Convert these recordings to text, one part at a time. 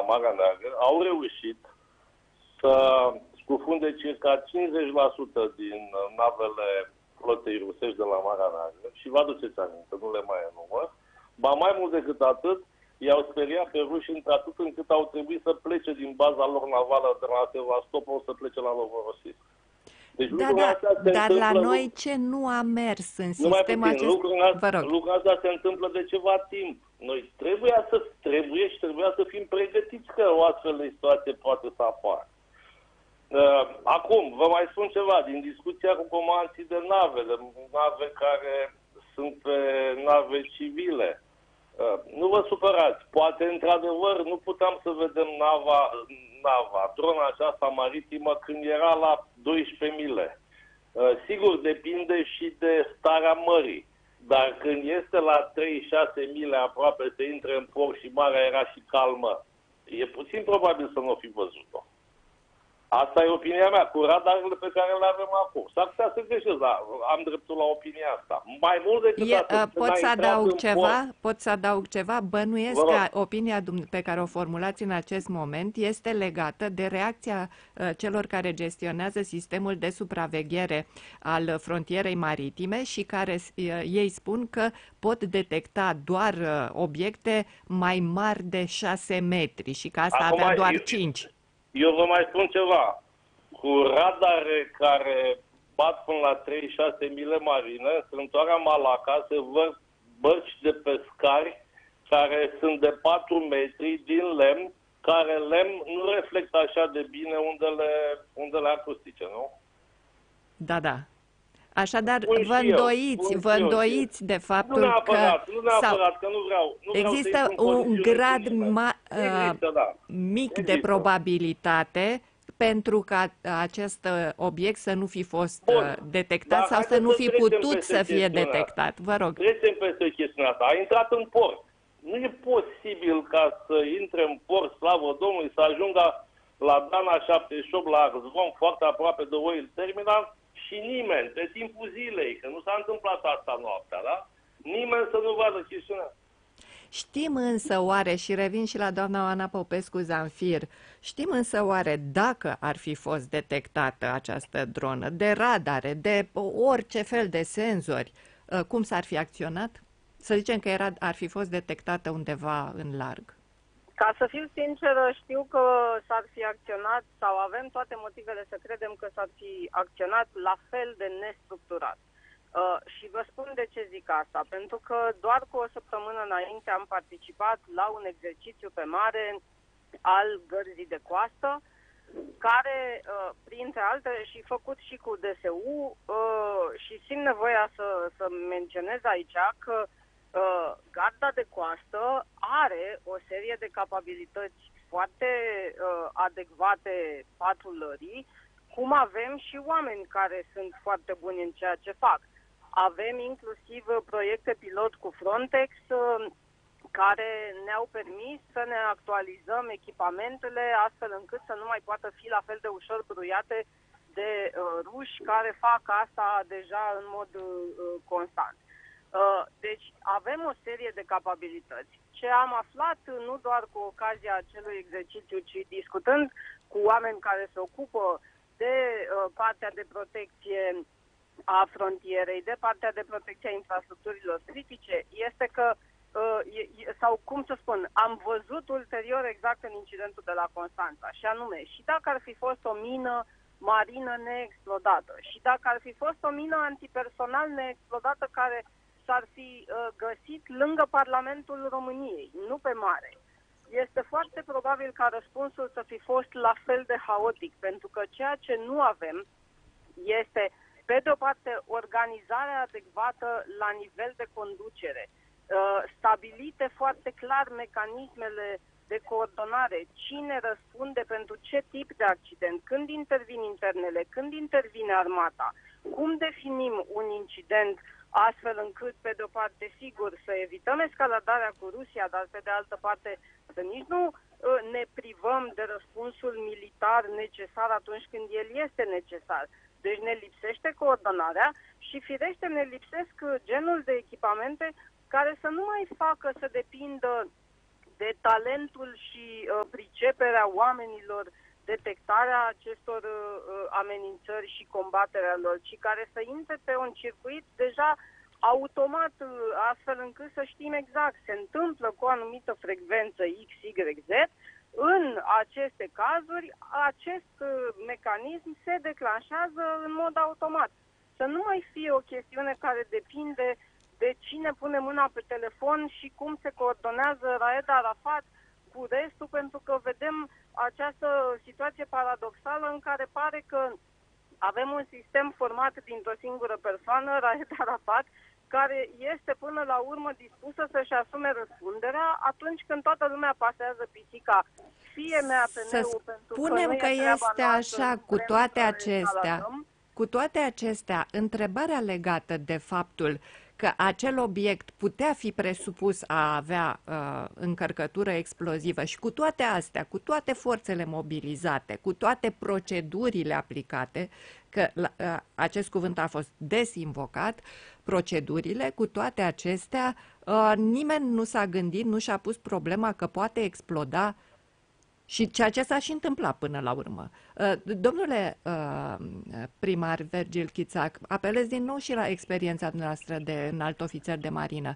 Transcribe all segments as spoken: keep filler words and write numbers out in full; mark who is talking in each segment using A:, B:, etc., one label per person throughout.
A: Marea Neagră au reușit să scufunde circa cincizeci la sută din navele flotei rusești de la Marea Neagră și vă aduceți aminte, nu le mai enumăr. Ba mai mult decât atât, i-au speriat pe ruși într-atât încât au trebuit să plece din baza lor navală de la Sevastopol să plece la Novorossiysk. Deci
B: da, da, dar la noi ce nu a mers în sistemul acesta?
A: Lucrul ăsta se întâmplă de ceva timp. Noi trebuia să, trebuie și trebuia să fim pregătiți că o astfel de situație poate să apară. Acum, vă mai spun ceva, din discuția cu comandanții de nave, de nave care sunt pe nave civile. Nu vă supărați, poate într-adevăr nu puteam să vedem nava, nava, drona aceasta maritimă când era la doisprezece mile. Sigur, depinde și de starea mării, dar când este la trei șase mile aproape să intre în port și marea era și calmă, e puțin probabil să nu o fi văzut-o. Asta e opinia mea, cu radarele pe care le avem acum. S-ar putea să greșesc, dar am dreptul la opinia asta. Mai mult decât
B: e,
A: atât,
B: pot să adaug ceva?
A: Port,
B: pot să adaug ceva? Bănuiesc că opinia pe care o formulați în acest moment este legată de reacția uh, celor care gestionează sistemul de supraveghere al frontierei maritime și care uh, ei spun că pot detecta doar uh, obiecte mai mari de șase metri și că asta
A: acum,
B: avea doar
A: eu,
B: cinci.
A: Eu vă mai spun ceva. Cu radare care bat până la trei șase mile marine, strâmtoarea Malaca se văd bărci de pescari care sunt de patru metri din lemn, care lemn nu reflectă așa de bine undele, undele acustice, nu?
B: Da, da. Așadar, vă îndoiți, vă îndoiți de faptul
A: nu neapărat,
B: că...
A: Nu neapărat,
B: sau,
A: că nu vreau. Nu
B: există
A: vreau
B: un grad ma,
A: există, da.
B: mic
A: există.
B: de probabilitate pentru ca acest obiect să nu fi fost
A: Bun.
B: detectat sau să nu fi putut să fie detectat. Vă rog.
A: Trecem peste chestiunea asta. A intrat în port. Nu e posibil ca să intre în port, slavă Domnului, să ajungă la Dana șaptezeci și opt, la Zvon, foarte aproape de Oil Terminal, și nimeni, pe timpul zilei, că nu s-a întâmplat asta noaptea, da? Nimeni să nu vadă chestiunea.
B: Știm însă oare, și revin și la doamna Oana Popescu-Zanfir, știm însă oare dacă ar fi fost detectată această dronă de radare, de orice fel de senzori, cum s-ar fi acționat? Să zicem că era, ar fi fost detectată undeva în larg.
C: Ca să fiu sinceră, știu că s-ar fi acționat sau avem toate motivele să credem că s-ar fi acționat la fel de nestructurat. Uh, și vă spun de ce zic asta. Pentru că doar cu o săptămână înainte am participat la un exercițiu pe mare al gărzii de coastă, care, uh, printre altele, și făcut și cu D S U, uh, și simt nevoia să, să menționez aici că Uh, garda de coastă are o serie de capabilități foarte uh, adecvate patrulării, cum avem și oameni care sunt foarte buni în ceea ce fac. Avem inclusiv proiecte pilot cu Frontex uh, care ne-au permis să ne actualizăm echipamentele astfel încât să nu mai poată fi la fel de ușor bruiate de uh, ruși care fac asta deja în mod uh, constant. Deci avem o serie de capabilități. Ce am aflat nu doar cu ocazia acelui exercițiu, ci discutând cu oameni care se ocupă de partea de protecție a frontierei, de partea de protecție a infrastructurilor critice, este că, sau cum să spun, am văzut ulterior exact în incidentul de la Constanța, și anume, și dacă ar fi fost o mină marină neexplodată, și dacă ar fi fost o mină antipersonal neexplodată care s-ar fi uh, găsit lângă Parlamentul României, nu pe mare, este foarte probabil ca răspunsul să fi fost la fel de haotic, pentru că ceea ce nu avem este, pe de o parte, organizarea adecvată la nivel de conducere, uh, stabilite foarte clar mecanismele de coordonare, cine răspunde pentru ce tip de accident, când intervin internele, când intervine armata, cum definim un incident astfel încât, pe de o parte, sigur, să evităm escaladarea cu Rusia, dar pe de altă parte să nici nu uh, ne privăm de răspunsul militar necesar atunci când el este necesar. Deci ne lipsește coordonarea și, firește, ne lipsesc genul de echipamente care să nu mai facă să depindă de talentul și uh, priceperea oamenilor, detectarea acestor uh, amenințări și combaterea lor, ci care să intre pe un circuit deja automat, uh, astfel încât să știm exact, se întâmplă cu o anumită frecvență X Y Z, în aceste cazuri, acest uh, mecanism se declanșează în mod automat. Să nu mai fie o chestiune care depinde de cine pune mâna pe telefon și cum se coordonează Raed Arafat cu restul, pentru că vedem această situație paradoxală în care pare că avem un sistem format dintr-o singură persoană, Raed Arafat, care este până la urmă dispusă să-și asume răspunderea atunci când toată lumea pasează pisica. Fie M A P N-ul, pentru că
B: spunem că este așa, cu toate acestea, cu toate acestea, întrebarea legată de faptul că acel obiect putea fi presupus a avea uh, încărcătură explozivă și cu toate astea, cu toate forțele mobilizate, cu toate procedurile aplicate, că uh, acest cuvânt a fost desinvocat, procedurile, cu toate acestea, uh, nimeni nu s-a gândit, nu și-a pus problema că poate exploda. Și ceea ce s-a și întâmplat până la urmă. Domnule primar Virgil Chițac, apelez din nou și la experiența noastră de înalt ofițer de marină.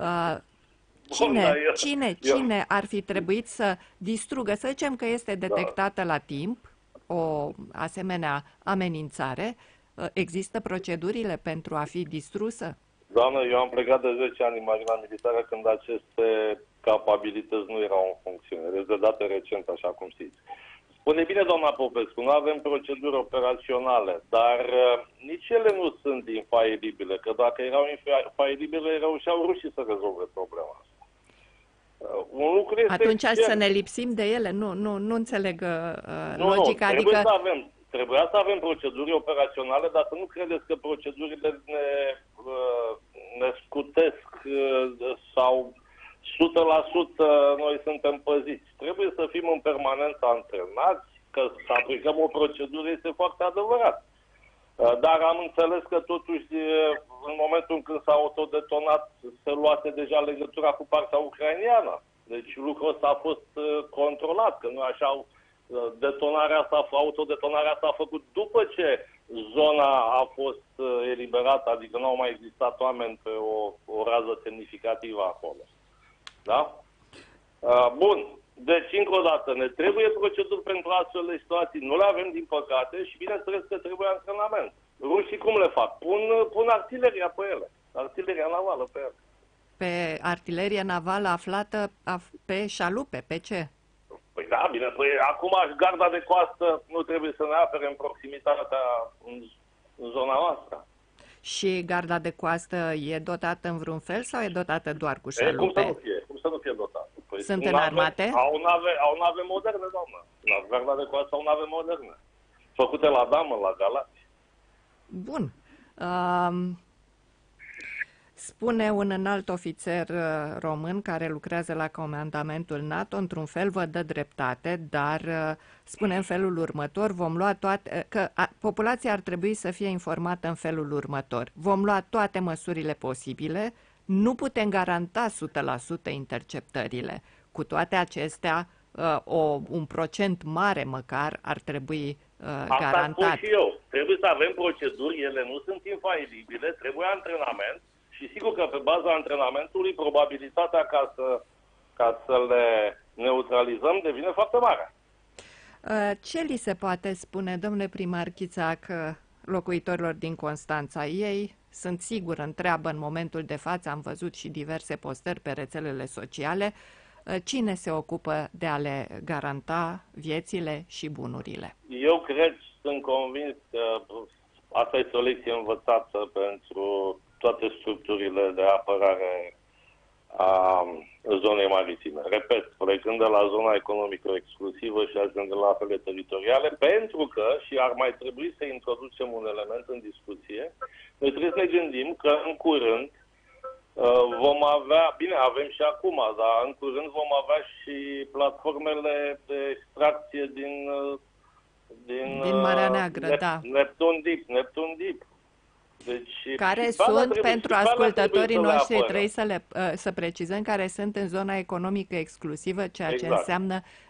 B: Cine, cine, cine ar fi trebuit să distrugă, să zicem că este detectată la timp o asemenea amenințare, există procedurile pentru a fi distrusă?
A: Doamnă, eu am plecat de zece ani în marina militară când aceste capabilități nu erau în funcțiune. Deci de date recent, așa cum știți. Spune bine, doamna Popescu, nu avem proceduri operaționale, dar uh, nici ele nu sunt infailibile, că dacă erau infailibile, reușeau rușii să rezolve problema asta. Uh, un lucru este
B: Atunci
A: cert.
B: să ne lipsim de ele? Nu, nu, nu înțeleg uh,
A: nu,
B: logica.
A: Nu,
B: adică...
A: să avem, trebuia să avem proceduri operaționale, dar să nu credeți că procedurile ne, uh, ne scutesc uh, sau o sută la sută noi suntem păziți. Trebuie să fim în permanență antrenați, că să aplicăm o procedură este foarte adevărat. Dar am înțeles că totuși în momentul când s-a autodetonat se luase deja legătura cu partea ucraineană. Deci lucrul ăsta a fost controlat, că nu așa detonarea asta, autodetonarea asta a făcut după ce zona a fost eliberată, adică nu au mai existat oameni pe o, o rază semnificativă acolo. Da? Uh, bun. Deci, încă o dată, ne trebuie proceduri pentru astfel de situații. Nu le avem, din păcate, și bineînțeles că trebuie antrenament. Rușii cum le fac? Pun, pun artileria pe ele. Artileria navală pe ele.
B: Pe artilerie navală aflată pe șalupe, pe ce?
A: Păi da, bine, păi acum garda de coastă nu trebuie să ne apere în proximitatea în, în zona noastră.
B: Și garda de coastă e dotată în vreun fel sau e dotată doar cu șalupe?
A: E, cum să nu fie? Cum să nu fie dotată? Păi
B: sunt în armate?
A: Au nave, au nave moderne, doamnă. La garda de coastă au nave moderne. Făcute la damă, la Galați.
B: Bun. Um, spune un înalt ofițer român care lucrează la comandamentul NATO, într-un fel vă dă dreptate, dar spune în felul următor, vom lua toate, că a, populația ar trebui să fie informată în felul următor. Vom lua toate măsurile posibile, nu putem garanta o sută la sută interceptările. Cu toate acestea, o, un procent mare măcar ar trebui
A: Asta
B: garantat.
A: Asta spun și eu. Trebuie să avem proceduri, ele nu sunt infailibile, trebuie antrenament. Și sigur că pe baza antrenamentului, probabilitatea ca să, ca să le neutralizăm devine foarte mare.
B: Ce li se poate spune, domnule primar Chițac, locuitorilor din Constanța? Ei sunt sigur, întreabă în momentul de față, am văzut și diverse postări pe rețelele sociale, cine se ocupă de a le garanta viețile și bunurile?
A: Eu cred și sunt convins că asta este o lecție învățată pentru toate structurile de apărare a zonei maritime. Repet, plecând de la zona economică exclusivă și ajungând la apele teritoriale, pentru că, și ar mai trebui să introducem un element în discuție, noi trebuie să ne gândim că în curând vom avea, bine, avem și acum, dar în curând vom avea și platformele de extracție din din,
B: din Marea Neagră,
A: Nep-
B: da.
A: Neptun Deep, Neptun Deep. Deci,
B: care
A: sunt,
B: sunt, pentru ascultătorii noștri,
A: trebuie
B: trebuie să, le, să precizăm, care sunt în zona economică exclusivă, ceea exact. ce înseamnă